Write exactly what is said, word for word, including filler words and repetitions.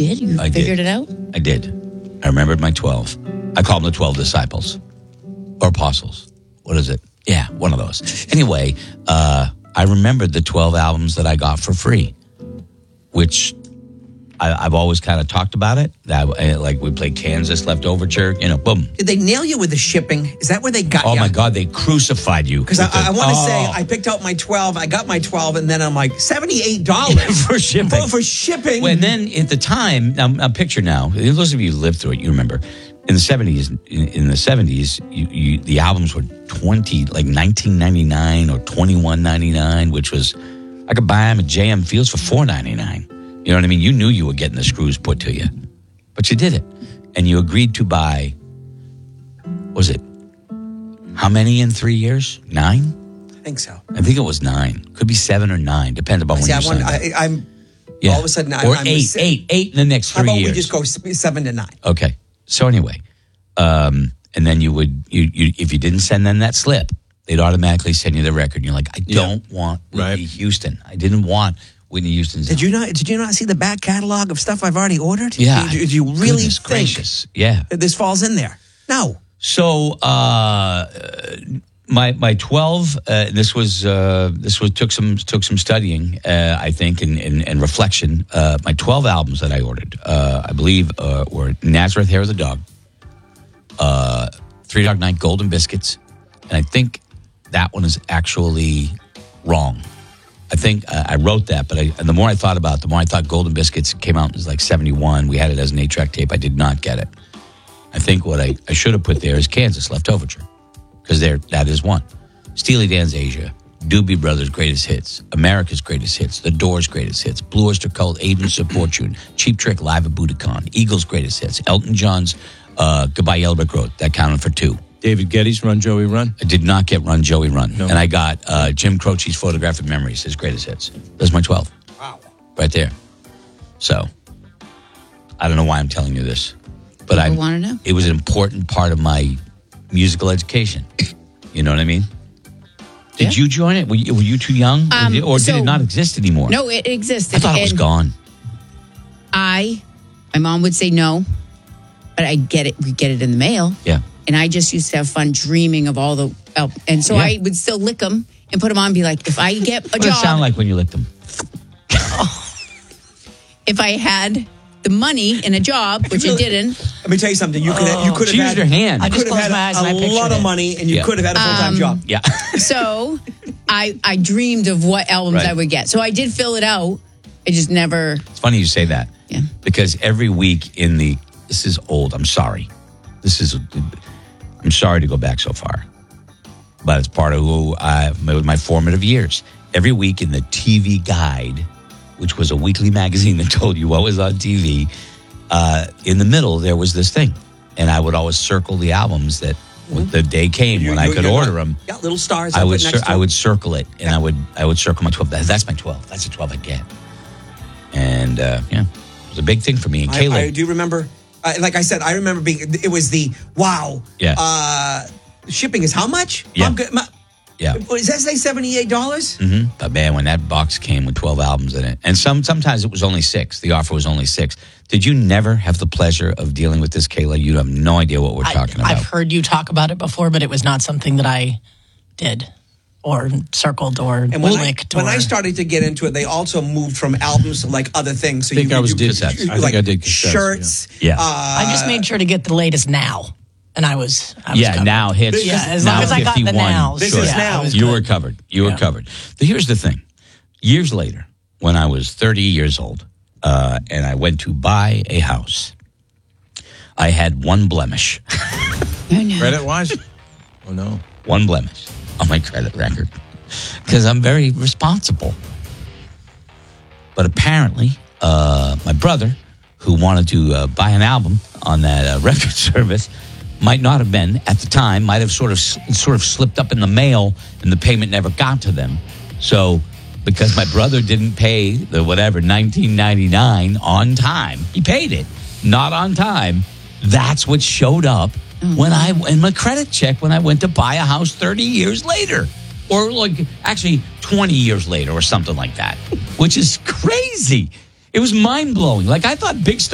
did? You I figured did. it out? I did. I remembered my twelve. I call them the twelve disciples or apostles. What is it? Yeah, one of those. Anyway, uh, I remembered the twelve albums that I got for free, which I, I've always kind of talked about it. That like we played Kansas Leftover Church, you know, boom. Did they nail you with the shipping? Is that where they got Oh you? my God, they crucified you. Because I, I want to oh. say, I picked out my twelve, I got my twelve, and then I'm like, seventy-eight dollars for shipping. For, for shipping. Well, and then at the time, now, now picture now, those of you who lived through it, you remember, in the seventies, in, in the seventies, you, you, the albums were twenty, like nineteen ninety-nine or twenty-one ninety-nine, which was, I could buy them at J M Fields for four ninety-nine. You know what I mean? You knew you were getting the screws put to you, but you did it. And you agreed to buy, was it, how many in three years? Nine? I think so. I think it was nine. Could be seven or nine, depends upon when See, you I want, signed up. I, I'm Yeah. all of a sudden, I, or I'm eight, eight, eight in the next How three about years. we just go sp- seven to nine? Okay. So anyway, um, and then you would, you, you, if you didn't send them that slip, they'd automatically send you the record. And you're like, I don't Yeah. want Whitney Right. Houston. I didn't want Whitney Houston's. Did you not? Did you not see the back catalog of stuff I've already ordered? Yeah. Did, did you really Goodness think gracious. Yeah. that this falls in there? No. So uh, my my twelve. Uh, this was uh, this was took some took some studying. Uh, I think and and, and reflection. Uh, my twelve albums that I ordered, uh, I believe, uh, were Nazareth, Hair of the Dog, uh, Three Dog Night, Golden Biscuits, and I think that one is actually wrong. I think uh, I wrote that, but I, and the more I thought about it, the more I thought Golden Biscuits came out as like seventy-one. We had it as an eight-track tape. I did not get it. I think what I, I should have put there is Kansas Leftover, because there that is one. Steely Dan's Asia, Doobie Brothers' Greatest Hits, America's Greatest Hits, The Doors' Greatest Hits, Blue Oyster Cult, Agents of Fortune, Cheap Trick Live at Budokan, Eagles' Greatest Hits, Elton John's uh, Goodbye Yellow Brick Road. That counted for two. David Geddes, Run Joey Run. I did not get Run Joey Run. No. And I got uh, Jim Croce's Photographic Memories, his greatest hits. That's my twelve. Wow. Right there. So, I don't know why I'm telling you this. But I People wanna know. It was an important part of my musical education. You know what I mean? Did Yeah. you join it? Were you, were you too young? Um, or did, or did so- it not exist anymore? No, it existed. I thought it was And gone. I, my mom would say no, but I get it. We get it in the mail. Yeah. And I just used to have fun dreaming of all the, oh, and so Yeah. I would still lick them and put them on and be like, if I get a What did it job, sound like when you licked them? if I had the money in a job, which I really- didn't, Let me tell you something. You could have, you could She have used had her hand. You I could just have closed had my eyes and I a pictured lot of it. money, and you Yeah. could have had a full time job. Yeah. so I I dreamed of what albums Right. I would get. So I did fill it out. I just never, It's funny you say that. yeah. Because every week in the, this is old, I'm sorry. This is, I'm sorry to go back so far. But it's part of who I, my, my formative years. Every week in the T V Guide, which was a weekly magazine that told you what was on T V, uh, in the middle there was this thing. And I would always circle the albums that when the day came You- when I you- could you're order not- them. Got little stars. I put would next cir- to I them. would circle it, and I would I would circle my twelve. That, that's my twelve. That's the twelve I get. And uh, yeah, it was a big thing for me. And I, Caleb, I do remember, uh, like I said, I remember being. It was the wow. Yeah. Uh, shipping is how much? Yeah. I'm good. My, yeah. Does that say seventy-eight dollars? Mm-hmm. But man, when that box came with twelve albums in it, and some sometimes it was only six. The offer was only six. Did you never have the pleasure of dealing with this, Kayla? You have no idea what we're talking I, about. I've heard you talk about it before, but it was not something that I did or circled or And when I, licked. when or, I started to get into it, they also moved from albums to like other things. So I think you, I was you, did- you- I you- think like I did cassettes, shirts. yeah. I just made sure to get the latest now, and I was. I was yeah, covered. now hits. Yeah, as now long as I got the fifty-one. nows. This Sure. is yeah, now. I was You good. were covered. You were Yeah. covered. But here's the thing. Years later, when I was thirty years old, uh, and I went to buy a house, I had one blemish. No, no. Credit wise? Oh, no. One blemish on my credit record. Because I'm very responsible. But apparently, uh, my brother, who wanted to uh, buy an album on that uh, record service, might not have been at the time, might have sort of sort of slipped up in the mail, and the payment never got to them. So, because my brother didn't pay the whatever nineteen ninety-nine on time, he paid it not on time. That's what showed up when I in my credit check when I went to buy a house thirty years later, or like actually twenty years later, or something like that, which is crazy. It was mind blowing. Like I thought big stuff.